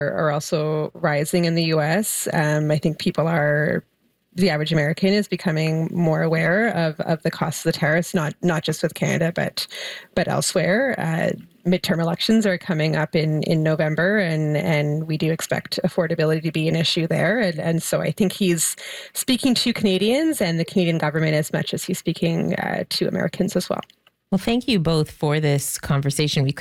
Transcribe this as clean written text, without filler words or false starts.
are also rising in the US. I think the average American is becoming more aware of the cost of the tariffs, not just with Canada, but elsewhere. Midterm elections are coming up in November, and we do expect affordability to be an issue there. And so I think he's speaking to Canadians and the Canadian government as much as he's speaking to Americans as well. Well, thank you both for this conversation. We